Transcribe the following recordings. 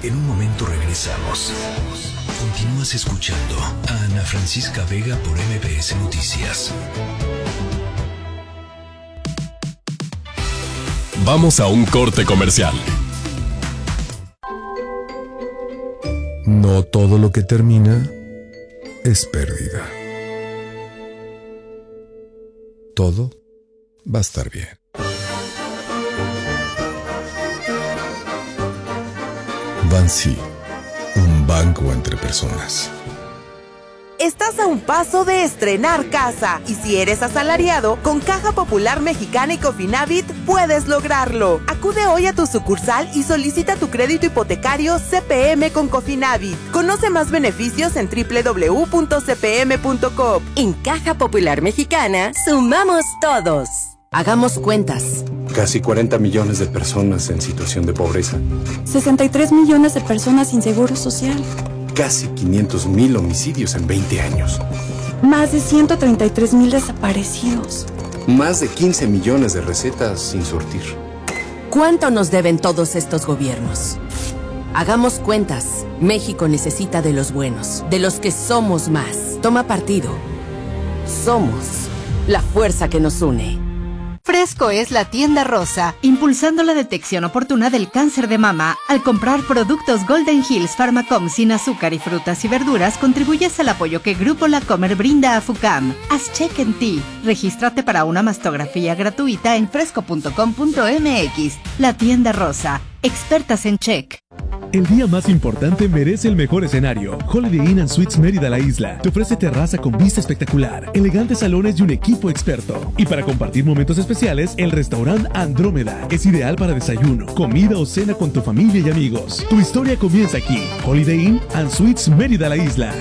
En un momento regresamos. Continúas escuchando a Ana Francisca Vega por MBS Noticias. Vamos a un corte comercial. No todo lo que termina es pérdida. Todo va a estar bien. Bansi, un banco entre personas. Estás a un paso de estrenar casa y si eres asalariado, con Caja Popular Mexicana y Cofinavit puedes lograrlo. Acude hoy a tu sucursal y solicita tu crédito hipotecario CPM con Cofinavit. Conoce más beneficios en www.cpm.com. En Caja Popular Mexicana, sumamos todos. Hagamos cuentas. Casi 40 millones de personas en situación de pobreza. 63 millones de personas sin seguro social. Casi 500,000 homicidios en 20 años. Más de 133,000 desaparecidos. Más de 15 millones de recetas sin surtir. ¿Cuánto nos deben todos estos gobiernos? Hagamos cuentas. México necesita de los buenos, de los que somos más. Toma partido. Somos la fuerza que nos une. Fresco es la tienda rosa, impulsando la detección oportuna del cáncer de mama. Al comprar productos Golden Hills Pharmacom sin azúcar y frutas y verduras, contribuyes al apoyo que Grupo La Comer brinda a FUCAM. Haz check en ti. Regístrate para una mastografía gratuita en fresco.com.mx. La tienda rosa, expertas en check. El día más importante merece el mejor escenario. Holiday Inn & Suites Mérida La Isla te ofrece terraza con vista espectacular, elegantes salones y un equipo experto. Y para compartir momentos especiales, el restaurante Andrómeda es ideal para desayuno, comida o cena con tu familia y amigos. Tu historia comienza aquí. Holiday Inn & Suites Mérida La Isla.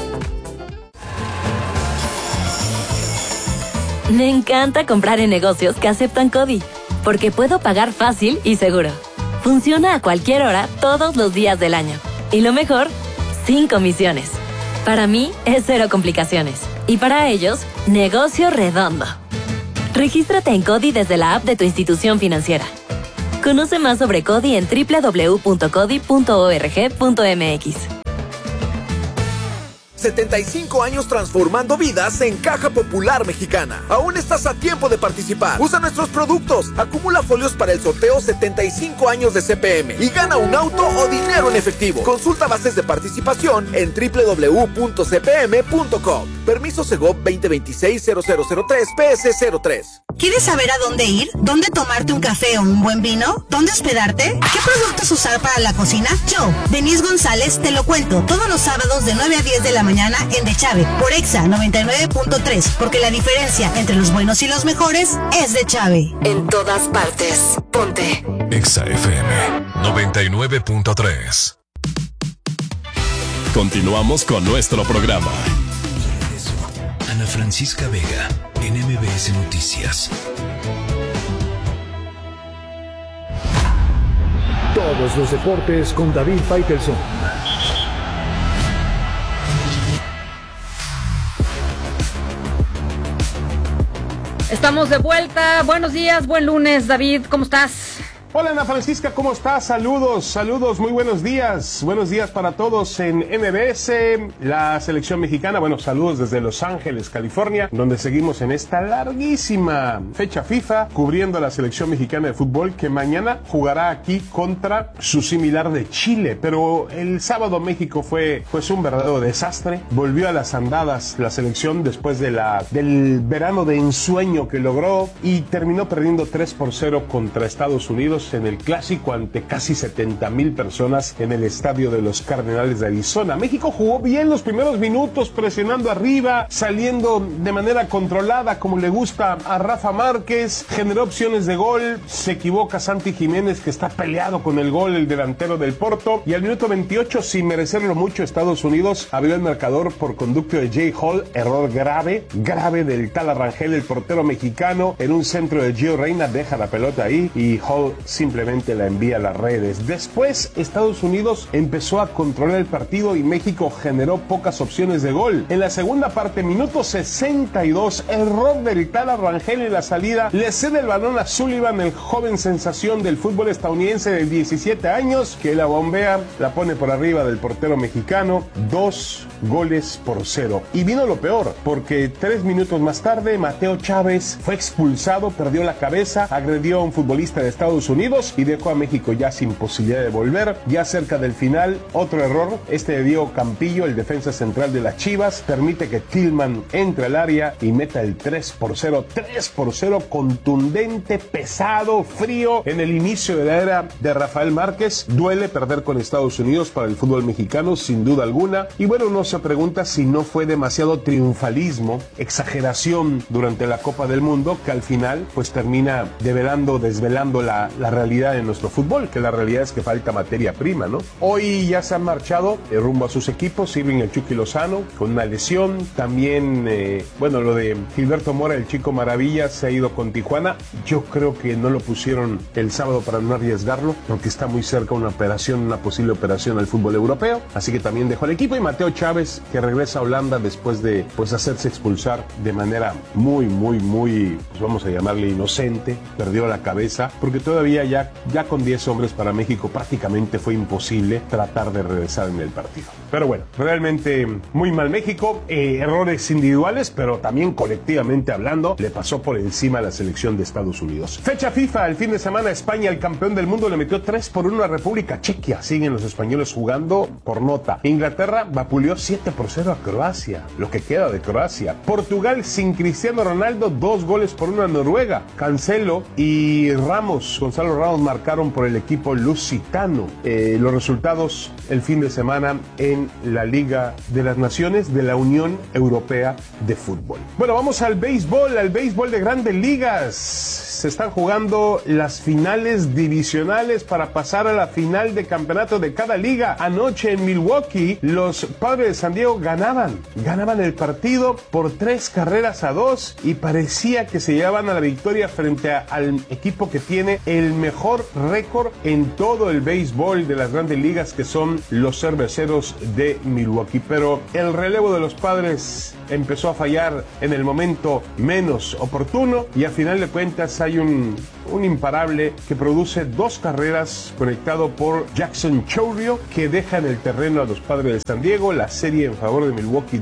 Me encanta comprar en negocios que aceptan CODI, porque puedo pagar fácil y seguro. Funciona a cualquier hora, todos los días del año. Y lo mejor, sin comisiones. Para mí, es cero complicaciones. Y para ellos, negocio redondo. Regístrate en CODI desde la app de tu institución financiera. Conoce más sobre CODI en www.codi.org.mx. 75 años transformando vidas en Caja Popular Mexicana. Aún estás a tiempo de participar. Usa nuestros productos. Acumula folios para el sorteo 75 años de CPM y gana un auto o dinero en efectivo. Consulta bases de participación en www.cpm.com. Permiso Segov 2026-0003-PS03. ¿Quieres saber a dónde ir? ¿Dónde tomarte un café o un buen vino? ¿Dónde hospedarte? ¿Qué productos usar para la cocina? Yo, Denise González, te lo cuento todos los sábados de 9 a 10 de la mañana en De Chave, por Exa 99.3, porque la diferencia entre los buenos y los mejores es De Chave. En todas partes, ponte Exa FM 99.3. Continuamos con nuestro programa. Ana Francisca Vega en MBS Noticias. Todos los deportes con David Faitelson. Estamos de vuelta. Buenos días, buen lunes, David. ¿Cómo estás? Hola Ana Francisca, ¿cómo estás? Saludos, muy buenos días. Buenos días para todos en MBS, la selección mexicana. Bueno, saludos desde Los Ángeles, California, donde seguimos en esta larguísima fecha FIFA, cubriendo a la selección mexicana de fútbol que mañana jugará aquí contra su similar de Chile. Pero el sábado México fue pues un verdadero desastre. Volvió a las andadas la selección después de del verano de ensueño que logró y terminó perdiendo 3-0 contra Estados Unidos en el clásico ante casi 70,000 personas en el estadio de los Cardenales de Arizona. México jugó bien los primeros minutos, presionando arriba, saliendo de manera controlada como le gusta a Rafa Márquez, generó opciones de gol, se equivoca Santi Jiménez que está peleado con el gol, el delantero del Porto, y al minuto 28, sin merecerlo mucho, Estados Unidos abrió el marcador por conducto de Jay Hall, error grave del Tal Arrangel, el portero mexicano, en un centro de Gio Reyna, deja la pelota ahí y Hall simplemente la envía a las redes. Después, Estados Unidos empezó a controlar el partido y México generó pocas opciones de gol. En la segunda parte, minuto 62, error del Tala Rangel en la salida, le cede el balón a Sullivan, el joven sensación del fútbol estadounidense de 17 años, que la bombea, la pone por arriba del portero mexicano, 2-0. Y vino lo peor, porque 3 minutos más tarde, Mateo Chávez fue expulsado, perdió la cabeza, agredió a un futbolista de Estados Unidos y dejó a México ya sin posibilidad de volver. Ya cerca del final, otro error, este de Diego Campillo, el defensa central de las Chivas, permite que Tillman entre al área y meta el 3-0. 3-0 contundente, pesado, frío, en el inicio de la era de Rafael Márquez. Duele perder con Estados Unidos para el fútbol mexicano, sin duda alguna. Y bueno, uno se pregunta si no fue demasiado triunfalismo, exageración durante la Copa del Mundo, que al final pues termina desvelando la realidad de nuestro fútbol, que la realidad es que falta materia prima, ¿no? Hoy ya se han marchado rumbo a sus equipos, Irving el Chucky Lozano con una lesión, también lo de Gilberto Mora, el Chico Maravilla, se ha ido con Tijuana. Yo creo que no lo pusieron el sábado para no arriesgarlo, porque está muy cerca una posible operación al fútbol europeo, así que también dejó el equipo. Y Mateo Chávez, que regresa a Holanda después de hacerse expulsar de manera muy, pues vamos a llamarle inocente, perdió la cabeza, porque todavía ya con 10 hombres para México prácticamente fue imposible tratar de regresar en el partido. Pero bueno, realmente muy mal México, errores individuales, pero también colectivamente hablando, le pasó por encima a la selección de Estados Unidos. Fecha FIFA, el fin de semana España, el campeón del mundo, le metió 3-1 a República Chequia. Siguen los españoles jugando por nota. Inglaterra vapuleó 7-0 a Croacia, lo que queda de Croacia. Portugal sin Cristiano Ronaldo, 2-1 a Noruega. Cancelo y Gonzalo Ramos marcaron por el equipo lusitano. Los resultados el fin de semana en la Liga de las Naciones de la Unión Europea de Fútbol. Bueno, vamos al béisbol de Grandes Ligas. Se están jugando las finales divisionales para pasar a la final de campeonato de cada liga. Anoche en Milwaukee, los Padres de San Diego ganaban el partido por 3-2 y parecía que se llevaban a la victoria frente al equipo que tiene el mejor récord en todo el béisbol de las Grandes Ligas, que son los Cerveceros de Milwaukee. Pero el relevo de los Padres empezó a fallar en el momento menos oportuno y a final de cuentas hay un imparable que produce 2 carreras conectado por Jackson Chourio, que deja en el terreno a los Padres de San Diego. La serie en favor de Milwaukee,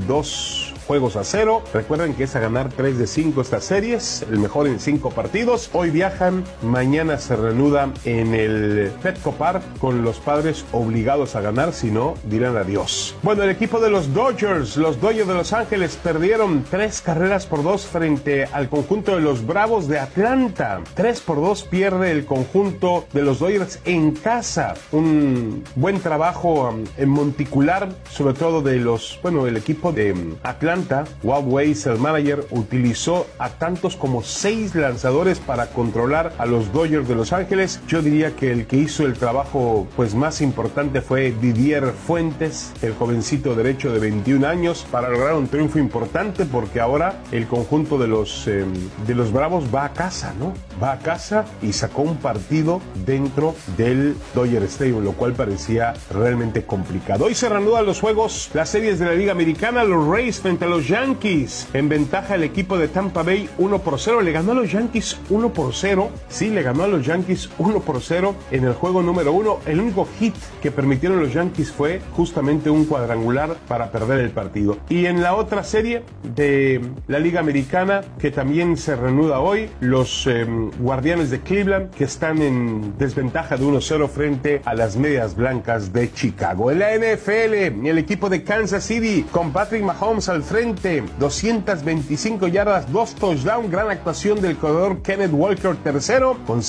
2-0. Recuerden que es a ganar 3 de 5 estas series, el mejor en 5 partidos. Hoy viajan, mañana se reanuda en el Petco Park con los Padres obligados a ganar, si no dirán adiós. Bueno, el equipo de los Dodgers de Los Ángeles, perdieron 3-2 frente al conjunto de los Bravos de Atlanta. 3-2 pierde el conjunto de los Dodgers en casa. Un buen trabajo en monticular, sobre todo de el equipo de Atlanta. Walt Weiss, el manager, utilizó a tantos como 6 lanzadores para controlar a los Dodgers de Los Ángeles. Yo diría que el que hizo el trabajo más importante fue Didier Fuentes, el jovencito derecho de 21 años, para lograr un triunfo importante, porque ahora el conjunto de los Bravos va a casa, ¿no? Va a casa y sacó un partido dentro del Dodger Stadium, lo cual parecía realmente complicado. Hoy se reanudan los juegos, las series de la Liga Americana. Los Rays frente a los Yankees, en ventaja el equipo de Tampa Bay 1-0, le ganó a los Yankees 1-0, sí, le ganó a los Yankees 1-0 en el juego número 1. El único hit que permitieron los Yankees fue justamente un cuadrangular para perder el partido. Y en la otra serie de la Liga Americana, que también se reanuda hoy, los Guardianes de Cleveland, que están en desventaja de 1-0 frente a las Medias Blancas de Chicago. En la NFL, el equipo de Kansas City, con Patrick Mahomes al frente, 225 yardas, 2 touchdowns, gran actuación del corredor Kenneth Walker tercero, con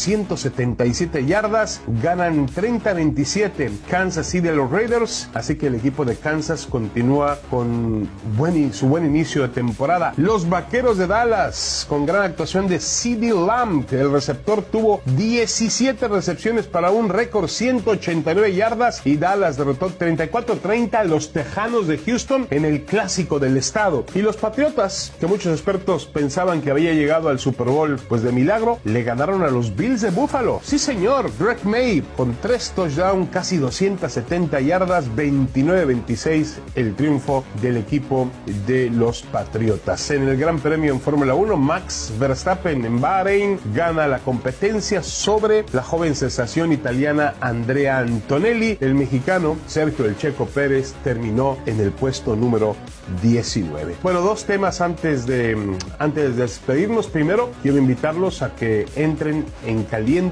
177 yardas, ganan 30-27 Kansas City a los Raiders, así que el equipo de Kansas continúa con su buen inicio de temporada. Los Vaqueros de Dallas, con gran actuación de CeeDee Lamb, que el receptor tuvo 17 recepciones para un récord 189 yardas, y Dallas derrotó 34-30 a los Tejanos de Houston en el clásico del estado. Y los Patriotas, que muchos expertos pensaban que había llegado al Super Bowl pues de milagro, le ganaron a los Bills de Buffalo. Sí señor, Drake May con 3 touchdowns, casi 270 yardas, 29-26 el triunfo del equipo de los Patriotas. En el Gran Premio en Fórmula 1, Max Verstappen en Bahrein gana la competencia sobre la joven sensación italiana Andrea Antonelli. El mexicano Sergio El Checo Pérez terminó en el puesto número 19. Bueno, dos temas antes de despedirnos. Primero, quiero invitarlos a que entren en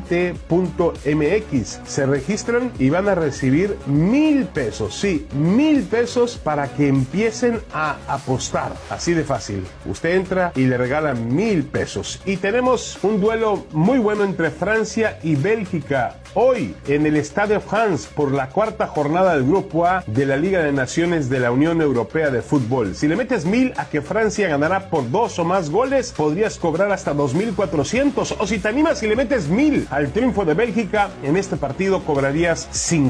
caliente.mx. Se registran y van a recibir 1,000 pesos. Sí, 1,000 pesos para que empiecen a apostar. Así de fácil. Usted entra y le regalan 1,000 pesos. Y tenemos un duelo muy bueno entre Francia y Bélgica. Hoy en el Stade de France por la 4ª jornada del Grupo A de la Liga de Naciones de la Unión Europea de Fútbol. Si le metes 1,000 a que Francia ganará por 2 o más goles, podrías cobrar hasta 2,400. O si te animas y le metes 1,000 al triunfo de Bélgica, en este partido cobrarías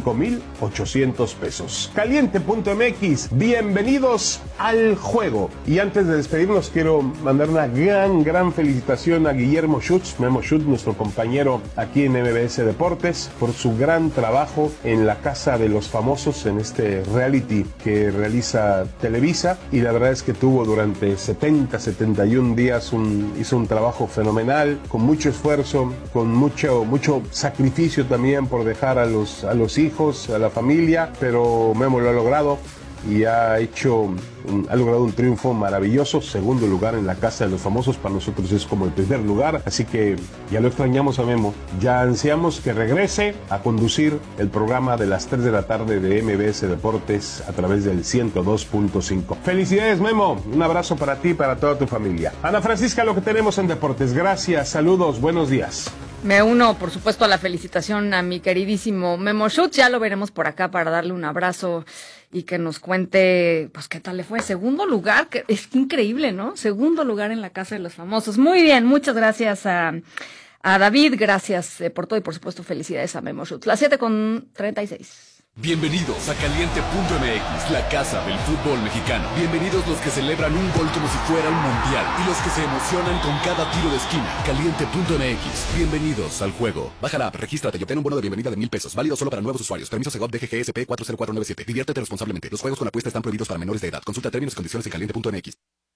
5,800 pesos. Caliente.mx, bienvenidos al juego. Y antes de despedirnos, quiero mandar una gran felicitación a Guillermo Schutz, Memo Schutz, nuestro compañero aquí en MBS Deportes, por su gran trabajo en la Casa de los Famosos, en este reality que realiza Televisa, y la verdad es que tuvo durante 71 días hizo un trabajo fenomenal, con mucho esfuerzo, con mucho sacrificio también por dejar a los hijos, a la familia, pero Memo lo ha logrado y ha logrado un triunfo maravilloso. Segundo lugar en la Casa de los Famosos, para nosotros es como el primer lugar, así que ya lo extrañamos a Memo, ya ansiamos que regrese a conducir el programa de las 3 de la tarde de MBS Deportes a través del 102.5. Felicidades, Memo, un abrazo para ti y para toda tu familia. Ana Francisca, lo que tenemos en deportes. Gracias, saludos, buenos días. Me uno, por supuesto, a la felicitación a mi queridísimo Memo Schutz. Ya lo veremos por acá para darle un abrazo y que nos cuente, pues, qué tal le fue. Segundo lugar, que es increíble, ¿no? Segundo lugar en la Casa de los Famosos. Muy bien, muchas gracias a David, gracias por todo y, por supuesto, felicidades a Memo Schutz. Las 7:36. Bienvenidos a Caliente.mx, la casa del fútbol mexicano. Bienvenidos los que celebran un gol como si fuera un mundial y los que se emocionan con cada tiro de esquina. Caliente.mx, bienvenidos al juego. Baja la app, regístrate y obtén un bono de bienvenida de 1,000 pesos. Válido solo para nuevos usuarios. Permiso Segov DGGSP 40497. Diviértete responsablemente. Los juegos con apuesta están prohibidos para menores de edad. Consulta términos y condiciones en Caliente.mx.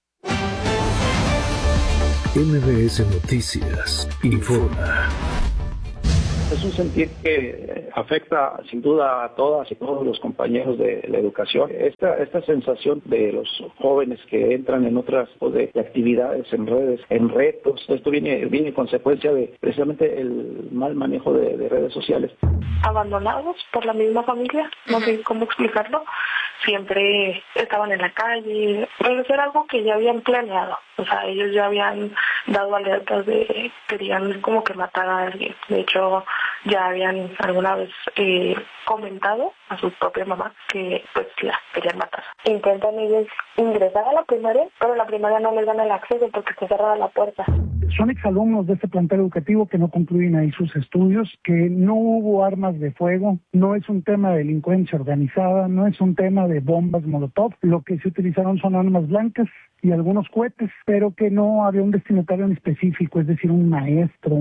MBS Noticias informa. Es un sentir que afecta sin duda a todas y todos los compañeros de la educación. Esta sensación de los jóvenes que entran en otras de actividades, en redes, en retos, esto viene consecuencia de precisamente el mal manejo de redes sociales. Abandonados por la misma familia, no sé cómo explicarlo. Siempre estaban en la calle, pero eso era algo que ya habían planeado. O sea, ellos ya habían dado alertas de querían como que matar a alguien. De hecho, ya habían alguna vez comentado a su propia mamá que pues la querían matar. Intentan ellos ingresar a la primaria, pero la primaria no les dan el acceso porque está cerrada la puerta. Son exalumnos de este plantel educativo que no concluyen ahí sus estudios, que no hubo armas de fuego, no es un tema de delincuencia organizada, no es un tema de bombas molotov, lo que se utilizaron son armas blancas y algunos cohetes, pero que no había un destinatario en específico, es decir, un maestro,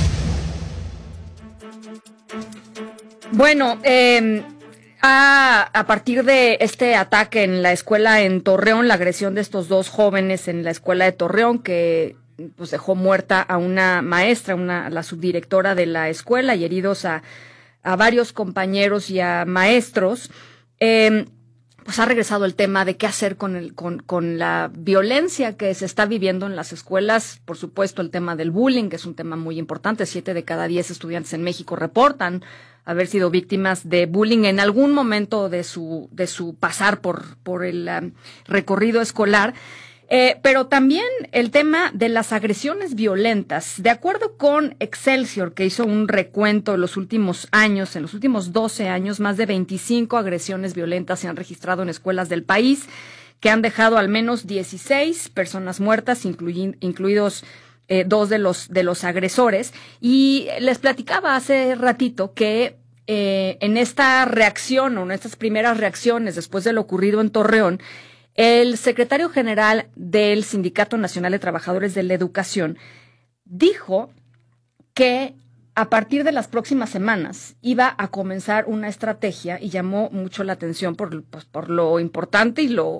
Bueno, a partir de este ataque en la escuela en Torreón, la agresión de estos dos jóvenes en la escuela de Torreón que pues dejó muerta a una maestra, la subdirectora de la escuela, y heridos a varios compañeros y a maestros, pues ha regresado el tema de qué hacer con la violencia que se está viviendo en las escuelas. Por supuesto, el tema del bullying, que es un tema muy importante. 7 de cada 10 estudiantes en México reportan haber sido víctimas de bullying en algún momento de su pasar por el recorrido escolar. Pero también el tema de las agresiones violentas. De acuerdo con Excelsior, que hizo un recuento de los últimos años, en los últimos 12 años, más de 25 agresiones violentas se han registrado en escuelas del país, que han dejado al menos 16 personas muertas, incluidos 2 de los agresores. Y les platicaba hace ratito que en esta reacción, o en estas primeras reacciones después de lo ocurrido en Torreón, El secretario general del Sindicato Nacional de Trabajadores de la Educación dijo que a partir de las próximas semanas iba a comenzar una estrategia y llamó mucho la atención por lo importante y lo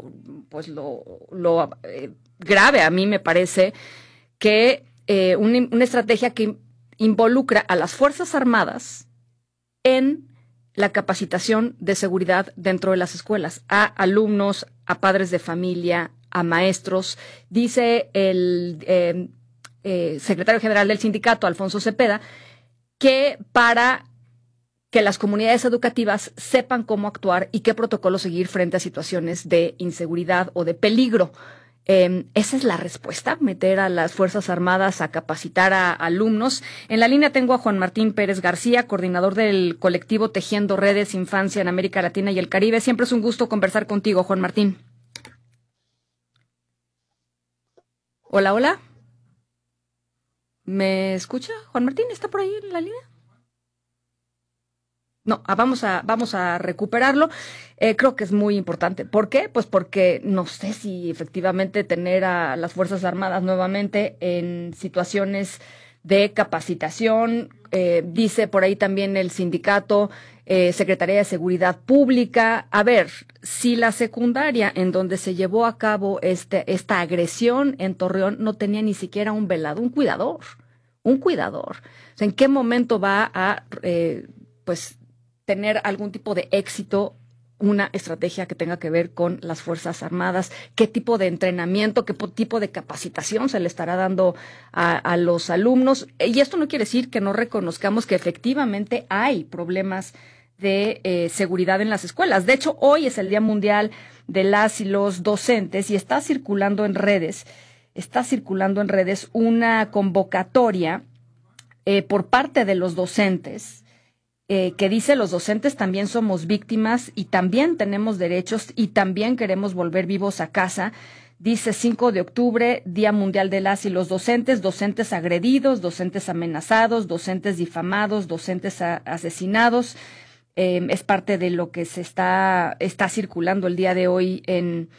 grave, a mí me parece, que una estrategia que involucra a las Fuerzas Armadas en la capacitación de seguridad dentro de las escuelas, a alumnos, a padres de familia, a maestros. Dice el secretario general del sindicato, Alfonso Cepeda, que para que las comunidades educativas sepan cómo actuar y qué protocolo seguir frente a situaciones de inseguridad o de peligro. ¿Esa es la respuesta? ¿Meter a las Fuerzas Armadas a capacitar a alumnos? En la línea tengo a Juan Martín Pérez García, coordinador del colectivo Tejiendo Redes Infancia en América Latina y el Caribe. Siempre es un gusto conversar contigo, Juan Martín. Hola, hola. ¿Me escucha? ¿Juan Martín está por ahí en la línea? No, vamos a recuperarlo. Creo que es muy importante. ¿Por qué? Pues porque no sé si efectivamente tener a las Fuerzas Armadas nuevamente en situaciones de capacitación. Dice por ahí también el sindicato, Secretaría de Seguridad Pública. A ver, si la secundaria en donde se llevó a cabo esta agresión en Torreón no tenía ni siquiera un velado, un cuidador. O sea, ¿en qué momento va a tener algún tipo de éxito una estrategia que tenga que ver con las Fuerzas Armadas? ¿Qué tipo de entrenamiento, qué tipo de capacitación se le estará dando a los alumnos? Y esto no quiere decir que no reconozcamos que efectivamente hay problemas de seguridad en las escuelas. De hecho, hoy es el Día Mundial de las y los Docentes y está circulando en redes una convocatoria por parte de los docentes que dice: los docentes también somos víctimas y también tenemos derechos y también queremos volver vivos a casa. Dice 5 de octubre, Día Mundial de las y los Docentes, docentes agredidos, docentes amenazados, docentes difamados, docentes asesinados. Es parte de lo que se está circulando el día de hoy en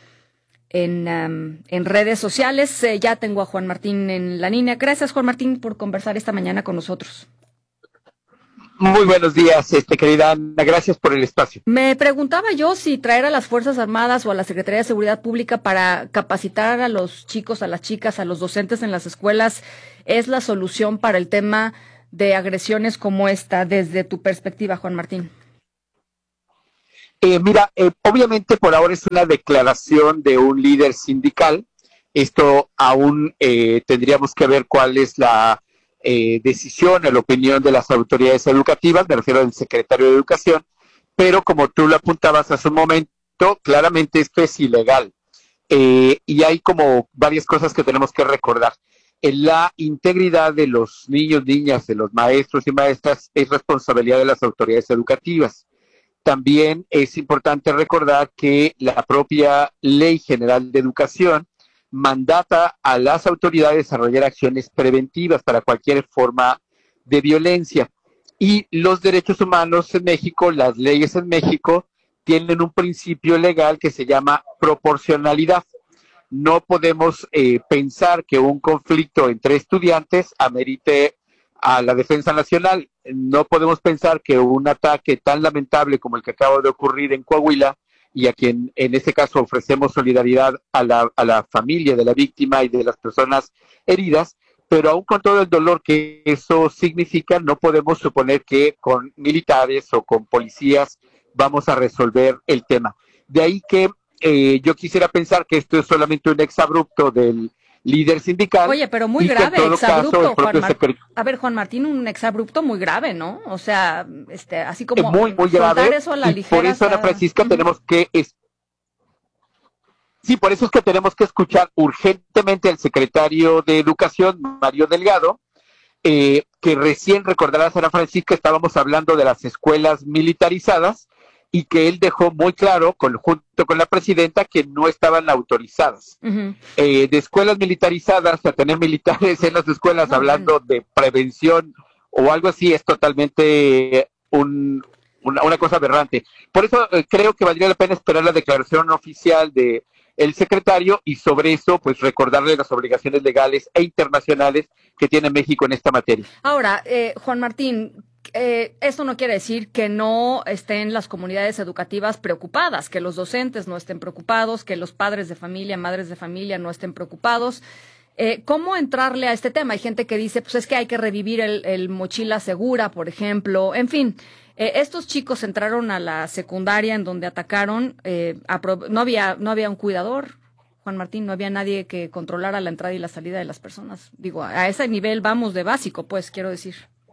redes sociales. Ya tengo a Juan Martín en la línea. Gracias, Juan Martín, por conversar esta mañana con nosotros. Muy buenos días, querida Ana. Gracias por el espacio. Me preguntaba yo si traer a las Fuerzas Armadas o a la Secretaría de Seguridad Pública para capacitar a los chicos, a las chicas, a los docentes en las escuelas es la solución para el tema de agresiones como esta, desde tu perspectiva, Juan Martín. Mira, obviamente por ahora es una declaración de un líder sindical. Esto aún tendríamos que ver cuál es la decisión o la opinión de las autoridades educativas, me refiero al secretario de Educación, pero como tú lo apuntabas hace un momento, claramente esto es ilegal. Y hay como varias cosas que tenemos que recordar. La integridad de los niños, niñas, de los maestros y maestras es responsabilidad de las autoridades educativas. También es importante recordar que la propia Ley General de Educación mandata a las autoridades desarrollar acciones preventivas para cualquier forma de violencia. Y los derechos humanos en México, las leyes en México, tienen un principio legal que se llama proporcionalidad. No podemos pensar que un conflicto entre estudiantes amerite a la defensa nacional. No podemos pensar que un ataque tan lamentable como el que acaba de ocurrir en Coahuila, y a quien en este caso ofrecemos solidaridad a la familia de la víctima y de las personas heridas, pero aún con todo el dolor que eso significa, no podemos suponer que con militares o con policías vamos a resolver el tema. De ahí que yo quisiera pensar que esto es solamente un exabrupto del líder sindical. Oye, pero muy grave, exabrupto, a ver, Juan Martín, un exabrupto muy grave, ¿no? O sea, así como muy grave, eso a la ligera. Por eso, Ana Francisca, tenemos que por eso es que tenemos que escuchar urgentemente al secretario de Educación, Mario Delgado, que recién recordarás, Ana Francisca, estábamos hablando de las escuelas militarizadas, y que él dejó muy claro, junto con la presidenta, que no estaban autorizadas. Uh-huh. De escuelas militarizadas a tener militares en las escuelas, hablando de prevención o algo así, es totalmente una cosa aberrante. Por eso creo que valdría la pena esperar la declaración oficial de el secretario, y sobre eso, pues recordarle las obligaciones legales e internacionales que tiene México en esta materia. Ahora, Juan Martín, esto no quiere decir que no estén las comunidades educativas preocupadas, que los docentes no estén preocupados, que los padres de familia, madres de familia no estén preocupados. ¿Cómo entrarle a este tema? Hay gente que dice, pues es que hay que revivir el mochila segura, por ejemplo. En fin, estos chicos entraron a la secundaria en donde atacaron, no había un cuidador, Juan Martín, no había nadie que controlara la entrada y la salida de las personas. Digo, a ese nivel vamos de básico, pues, quiero decir.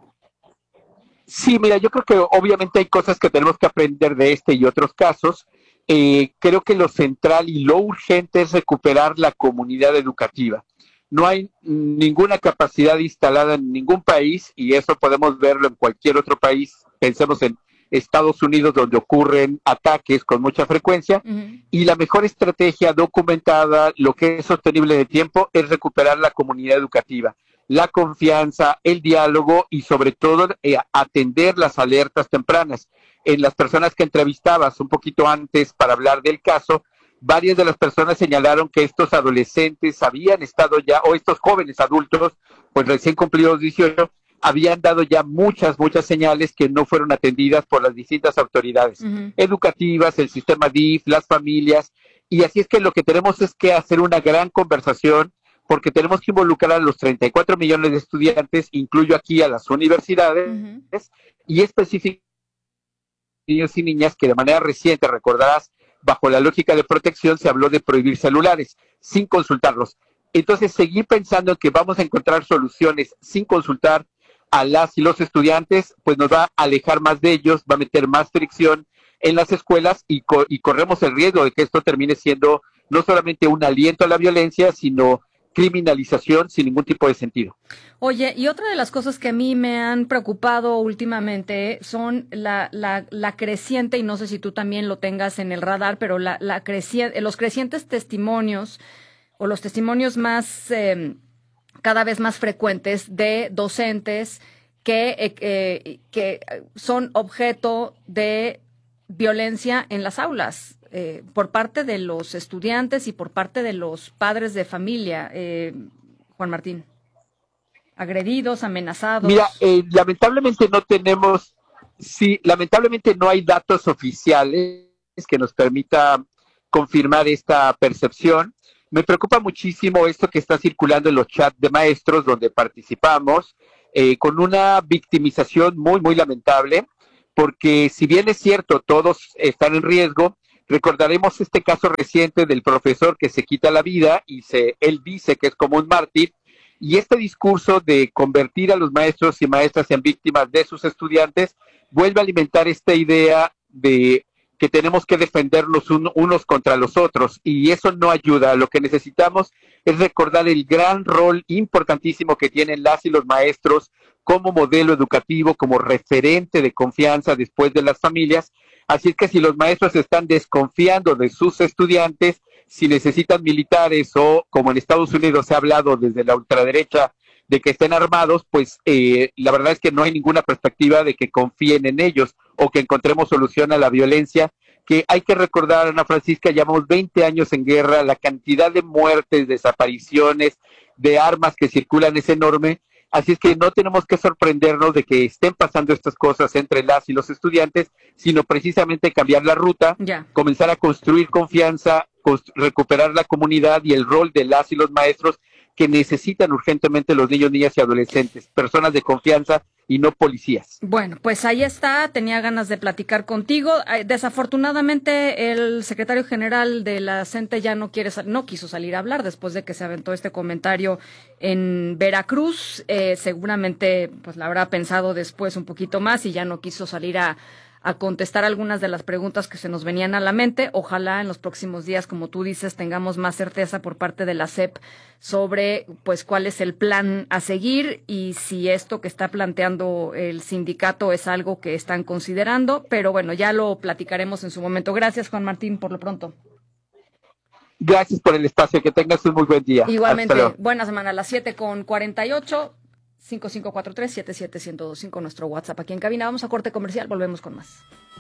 Sí, mira, yo creo que obviamente hay cosas que tenemos que aprender de este y otros casos. Creo que lo central y lo urgente es recuperar la comunidad educativa. No hay ninguna capacidad instalada en ningún país, y eso podemos verlo en cualquier otro país. Pensemos en Estados Unidos, donde ocurren ataques con mucha frecuencia, y la mejor estrategia documentada, lo que es sostenible de tiempo, es recuperar la comunidad educativa, la confianza, el diálogo y sobre todo atender las alertas tempranas. En las personas que entrevistabas un poquito antes para hablar del caso, varias de las personas señalaron que estos adolescentes habían estado ya, o estos jóvenes adultos, pues recién cumplidos 18, habían dado ya muchas señales que no fueron atendidas por las distintas autoridades educativas, el sistema DIF, las familias, y así es que lo que tenemos es que hacer una gran conversación, porque tenemos que involucrar a los 34 millones de estudiantes, incluyo aquí a las universidades, y específicamente niños y niñas que de manera reciente, recordarás, bajo la lógica de protección se habló de prohibir celulares sin consultarlos. Entonces, seguir pensando en que vamos a encontrar soluciones sin consultar a las y los estudiantes, pues nos va a alejar más de ellos, va a meter más fricción en las escuelas y corremos el riesgo de que esto termine siendo no solamente un aliento a la violencia, sino criminalización sin ningún tipo de sentido. Oye, y otra de las cosas que a mí me han preocupado últimamente son la creciente, y no sé si tú también lo tengas en el radar, pero los crecientes testimonios o los testimonios más cada vez más frecuentes de docentes que son objeto de violencia en las aulas. Por parte de los estudiantes y por parte de los padres de familia, Juan Martín. Agredidos, amenazados. Mira, lamentablemente no hay datos oficiales que nos permita confirmar esta percepción. Me preocupa muchísimo esto que está circulando en los chats de maestros donde participamos, con una victimización muy lamentable, porque si bien es cierto, todos están en riesgo. Recordaremos este caso reciente del profesor que se quita la vida y él dice que es como un mártir, y este discurso de convertir a los maestros y maestras en víctimas de sus estudiantes vuelve a alimentar esta idea de que tenemos que defendernos unos contra los otros, y eso no ayuda. Lo que necesitamos es recordar el gran rol importantísimo que tienen las y los maestros como modelo educativo, como referente de confianza después de las familias. Así es que si los maestros están desconfiando de sus estudiantes, si necesitan militares o, como en Estados Unidos se ha hablado desde la ultraderecha, de que estén armados, pues la verdad es que no hay ninguna perspectiva de que confíen en ellos o que encontremos solución a la violencia, que hay que recordar, Ana Francisca, llevamos 20 años en guerra, la cantidad de muertes, desapariciones, de armas que circulan es enorme. Así es que no tenemos que sorprendernos de que estén pasando estas cosas entre las y los estudiantes, sino precisamente cambiar la ruta, comenzar a construir confianza, recuperar la comunidad y el rol de las y los maestros que necesitan urgentemente los niños, niñas y adolescentes, personas de confianza y no policías. Bueno, pues ahí está, tenía ganas de platicar contigo. Desafortunadamente el secretario general de la CENTE ya no quiso salir a hablar después de que se aventó este comentario en Veracruz. Seguramente pues la habrá pensado después un poquito más y ya no quiso salir a contestar algunas de las preguntas que se nos venían a la mente. Ojalá en los próximos días, como tú dices, tengamos más certeza por parte de la SEP sobre pues cuál es el plan a seguir y si esto que está planteando el sindicato es algo que están considerando. Pero bueno, ya lo platicaremos en su momento. Gracias, Juan Martín, por lo pronto. Gracias por el espacio. Que tengas un muy buen día. Igualmente, buena semana. A las 7:48. 5543-77125, nuestro WhatsApp aquí en cabina. Vamos a corte comercial, volvemos con más.